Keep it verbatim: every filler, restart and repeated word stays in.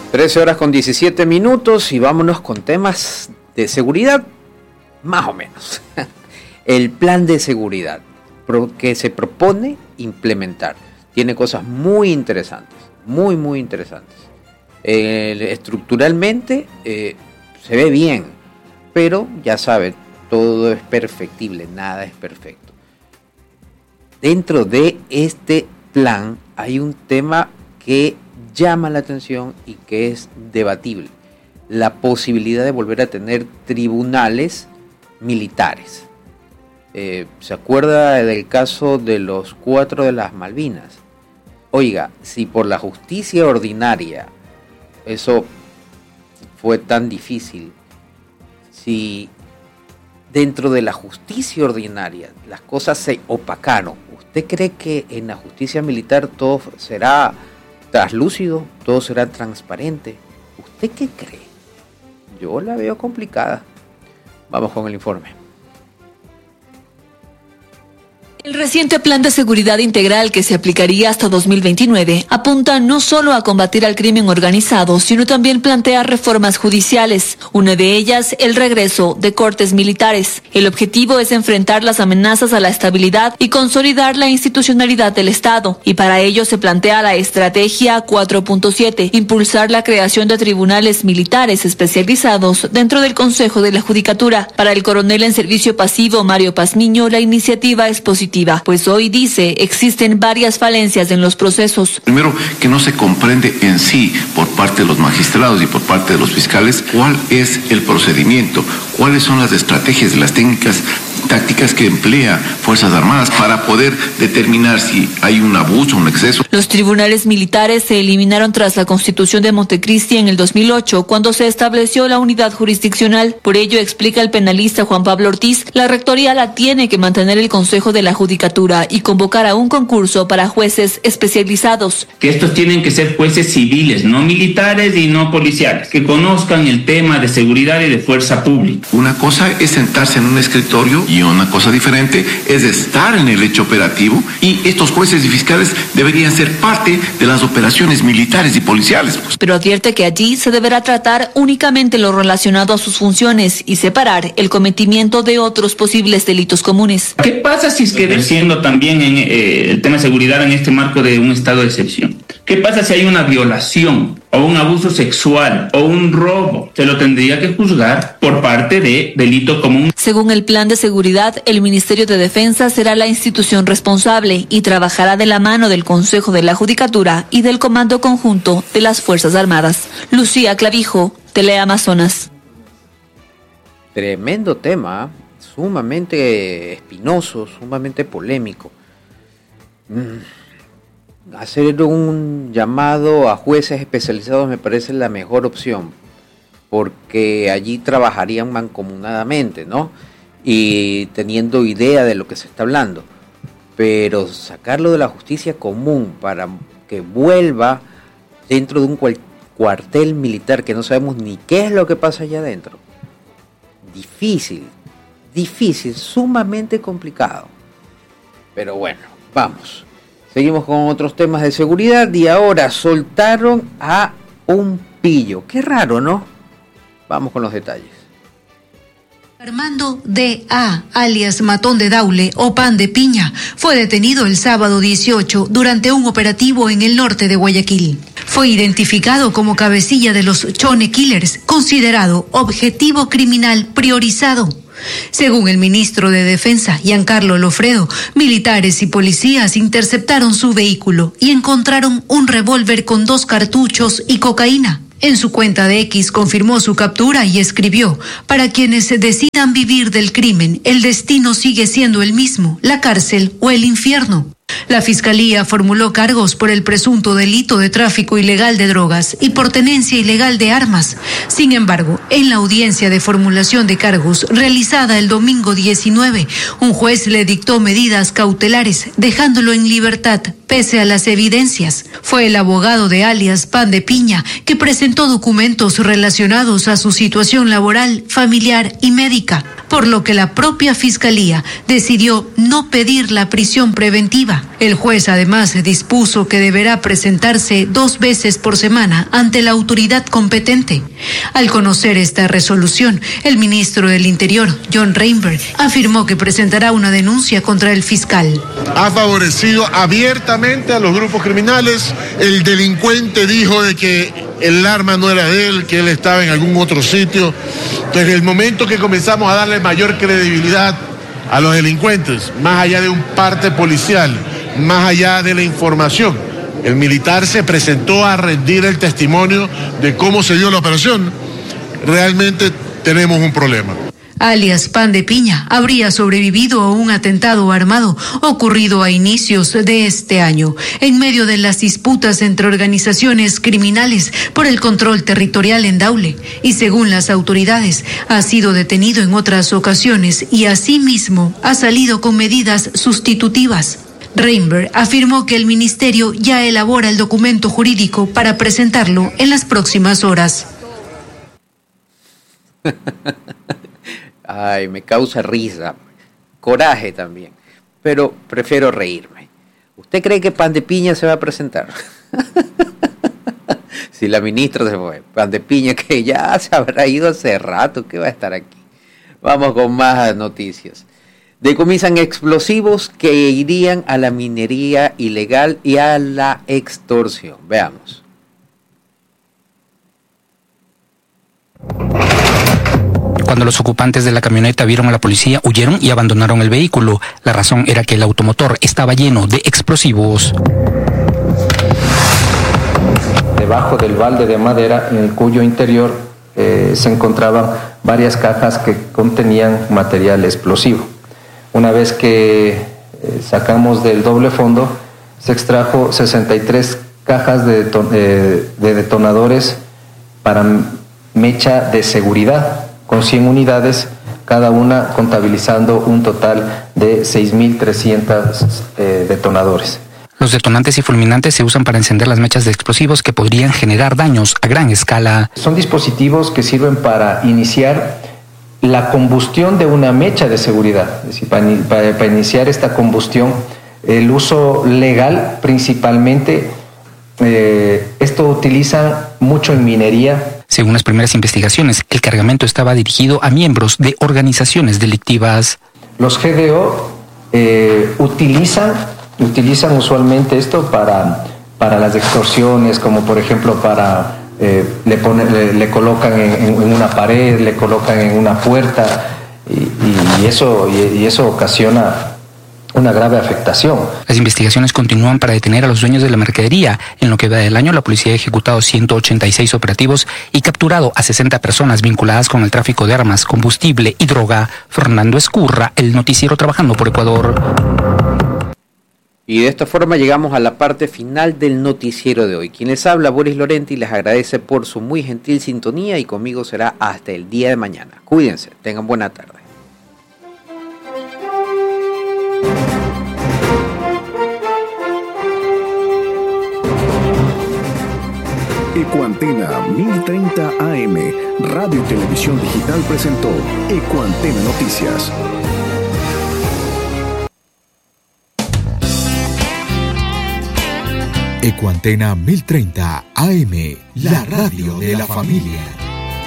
trece horas con diecisiete minutos y vámonos con temas de seguridad, más o menos. El plan de seguridad que se propone implementar tiene cosas muy interesantes, muy, muy interesantes. Eh, estructuralmente eh, se ve bien, pero ya saben, todo es perfectible, nada es perfecto. Dentro de este plan hay un tema que llama la atención y que es debatible: la posibilidad de volver a tener tribunales militares. Eh, ¿Se acuerda del caso de los cuatro de las Malvinas? Oiga, si por la justicia ordinaria eso fue tan difícil, si dentro de la justicia ordinaria las cosas se opacaron, ¿usted cree que en la justicia militar todo será traslúcido, todo será transparente? ¿Usted qué cree? Yo la veo complicada. Vamos con el informe. El reciente plan de seguridad integral que se aplicaría hasta dos mil veintinueve apunta no solo a combatir al crimen organizado, sino también plantea reformas judiciales. Una de ellas, el regreso de cortes militares. El objetivo es enfrentar las amenazas a la estabilidad y consolidar la institucionalidad del Estado. Y para ello se plantea la estrategia cuatro punto siete, impulsar la creación de tribunales militares especializados dentro del Consejo de la Judicatura. Para el coronel en servicio pasivo Mario Pazmiño, la iniciativa es positiva, pues hoy, dice, existen varias falencias en los procesos. Primero, que no se comprende en sí por parte de los magistrados y por parte de los fiscales cuál es el procedimiento, cuáles son las estrategias, las técnicas, tácticas que emplea Fuerzas Armadas para poder determinar si hay un abuso, un exceso. Los tribunales militares se eliminaron tras la Constitución de Montecristi en el dos mil ocho, cuando se estableció la unidad jurisdiccional. Por ello, explica el penalista Juan Pablo Ortiz, la rectoría la tiene que mantener el Consejo de la Judicatura y convocar a un concurso para jueces especializados. Que estos tienen que ser jueces civiles, no militares y no policiales, que conozcan el tema de seguridad y de fuerza pública. Una cosa es sentarse en un escritorio y una cosa diferente es estar en el hecho operativo, y estos jueces y fiscales deberían ser parte de las operaciones militares y policiales. Pero advierte que allí se deberá tratar únicamente lo relacionado a sus funciones y separar el cometimiento de otros posibles delitos comunes. ¿Qué pasa si es que siendo también en, eh, el tema de seguridad en este marco de un estado de excepción? ¿Qué pasa si hay una violación o un abuso sexual o un robo? Se lo tendría que juzgar por parte de delito común. Según el plan de seguridad, el Ministerio de Defensa será la institución responsable y trabajará de la mano del Consejo de la Judicatura y del Comando Conjunto de las Fuerzas Armadas. Lucía Clavijo, Teleamazonas. Tremendo tema, sumamente espinoso, sumamente polémico. Mm. Hacer un llamado a jueces especializados me parece la mejor opción, porque allí trabajarían mancomunadamente, ¿no? Y teniendo idea de lo que se está hablando. Pero sacarlo de la justicia común para que vuelva dentro de un cual, cuartel militar que no sabemos ni qué es lo que pasa allá adentro. Difícil, difícil, sumamente complicado. Pero bueno, vamos. Seguimos con otros temas de seguridad y ahora soltaron a un pillo. Qué raro, ¿no? Vamos con los detalles. Armando D A, alias Matón de Daule o Pan de Piña, fue detenido el sábado dieciocho durante un operativo en el norte de Guayaquil. Fue identificado como cabecilla de los Chone Killers, considerado objetivo criminal priorizado. Según el ministro de Defensa, Giancarlo Lofredo, militares y policías interceptaron su vehículo y encontraron un revólver con dos cartuchos y cocaína. En su cuenta de X confirmó su captura y escribió: para quienes decidan vivir del crimen, el destino sigue siendo el mismo, la cárcel o el infierno. La Fiscalía formuló cargos por el presunto delito de tráfico ilegal de drogas y por tenencia ilegal de armas. Sin embargo, en la audiencia de formulación de cargos realizada el domingo diecinueve, un juez le dictó medidas cautelares, dejándolo en libertad pese a las evidencias. Fue el abogado de alias Pan de Piña que presentó documentos relacionados a su situación laboral, familiar y médica, por lo que la propia Fiscalía decidió no pedir la prisión preventiva. El juez además dispuso que deberá presentarse dos veces por semana ante la autoridad competente. Al conocer esta resolución, el ministro del Interior, John Reinberg, afirmó que presentará una denuncia contra el fiscal. Ha favorecido abiertamente a los grupos criminales. El delincuente dijo de que el arma no era de él, que él estaba en algún otro sitio. Entonces, en el momento que comenzamos a darle mayor credibilidad a los delincuentes, más allá de un parte policial, más allá de la información, el militar se presentó a rendir el testimonio de cómo se dio la operación, realmente tenemos un problema. Alias Pan de Piña habría sobrevivido a un atentado armado ocurrido a inicios de este año, en medio de las disputas entre organizaciones criminales por el control territorial en Daule, y según las autoridades, ha sido detenido en otras ocasiones y asimismo ha salido con medidas sustitutivas. Reinberg afirmó que el ministerio ya elabora el documento jurídico para presentarlo en las próximas horas. Ay, me causa risa, coraje también, pero prefiero reírme. ¿Usted cree que Pan de Piña se va a presentar? Si la ministra se fue, Pan de Piña que ya se habrá ido hace rato, que va a estar aquí. Vamos con más noticias. Decomisan explosivos que irían a la minería ilegal y a la extorsión. Veamos. Cuando los ocupantes de la camioneta vieron a la policía, huyeron y abandonaron el vehículo. La razón era que el automotor estaba lleno de explosivos. Debajo del balde de madera, en cuyo interior eh, se encontraban varias cajas que contenían material explosivo. Una vez que eh, sacamos del doble fondo, se extrajo sesenta y tres cajas de, deton- eh, de detonadores para mecha de seguridad, con cien unidades, cada una contabilizando un total de seis mil trescientos eh, detonadores. Los detonantes y fulminantes se usan para encender las mechas de explosivos que podrían generar daños a gran escala. Son dispositivos que sirven para iniciar la combustión de una mecha de seguridad. Es decir, para, para, para iniciar esta combustión, el uso legal principalmente, eh, esto utilizan mucho en minería. Según las primeras investigaciones, el cargamento estaba dirigido a miembros de organizaciones delictivas. Los G D O eh, utilizan, utilizan usualmente esto para, para las extorsiones, como por ejemplo para eh, le, pone, le, le colocan en, en, en una pared, le colocan en una puerta y, y, y, eso, y, y eso ocasiona una grave afectación. Las investigaciones continúan para detener a los dueños de la mercadería. En lo que va del año, la policía ha ejecutado ciento ochenta y seis operativos y capturado a sesenta personas vinculadas con el tráfico de armas, combustible y droga. Fernando Escurra, el noticiero Trabajando por Ecuador. Y de esta forma llegamos a la parte final del noticiero de hoy. Quien les habla, Boris Lorenti, les agradece por su muy gentil sintonía y conmigo será hasta el día de mañana. Cuídense, tengan buena tarde. Ecuantena mil treinta A M, Radio y Televisión Digital presentó Ecuantena Noticias. Ecuantena mil treinta A M, la radio de la familia.